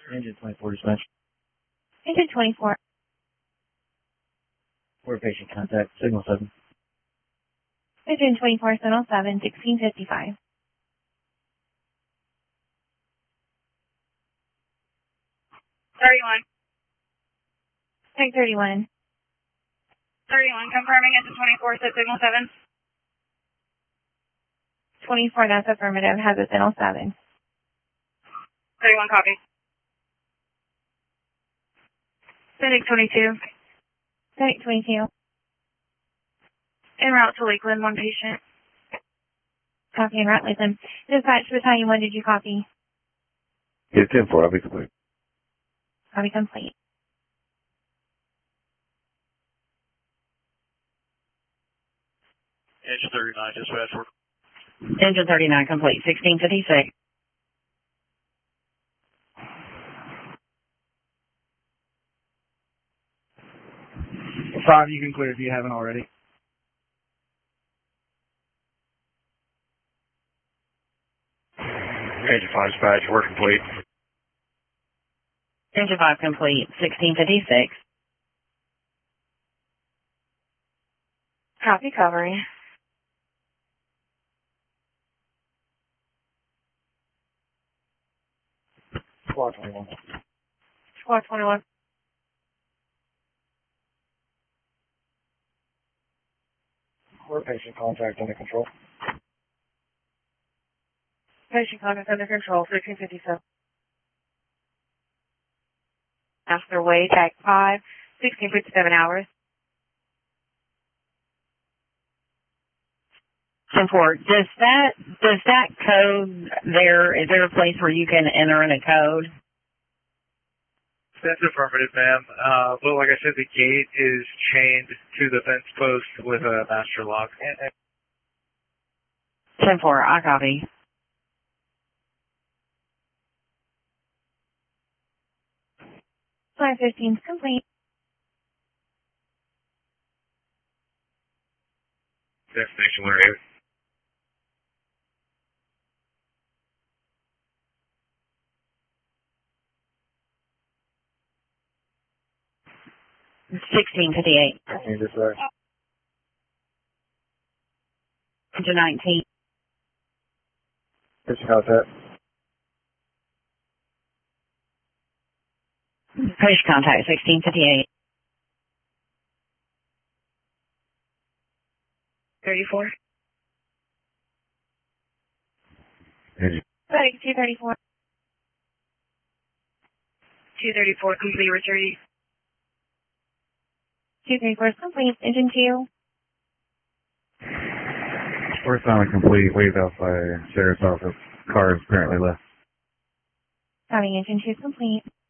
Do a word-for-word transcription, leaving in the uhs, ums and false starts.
Engine twenty-four dispatch. Engine twenty-four. Four patient contact, signal seven. Engine twenty-four, signal seven, sixteen fifty-five. thirty-one. Tank thirty-one. thirty-one, confirming engine twenty-four, set signal seven. twenty-four, that's affirmative, has a signal seven. thirty-one, copy. Fennec twenty-two. Fennec twenty-two. En route to Lakeland, one patient. Copy en route, Lakeland. Dispatch Battalion one, did you copy? Yeah, ten four, I'll be complete. Copy complete. Engine thirty-nine, dispatch work. Engine thirty-nine, complete, sixteen fifty-six. Five, you can clear if you haven't already. Engine five dispatch, work complete. Engine five complete, sixteen fifty-six. Copy, covering. Squad twenty-one. Squad twenty-one. Four patient contact under control. Patient contact under control, sixteen fifty-seven. Master way, tag five, sixteen fifty-seven hours. ten four, does that, does that code there, is there a place where you can enter in a code? That's affirmative, ma'am. Uh, but like I said, the gate is chained to the fence post with a master lock. ten four, I copy. five fifteen, complete. Destination one here. sixteen fifty-eight. Engine dispatch. Engine nineteen. Patient contact. Patient contact, sixteen fifty-eight. thirty-four. Engine. Fennec two thirty-four. two thirty-four, complete retreat. two thirty-four is complete. Engine two. First time complete, wait outside Sheriff's office. Car is currently left. Copy, engine two is complete.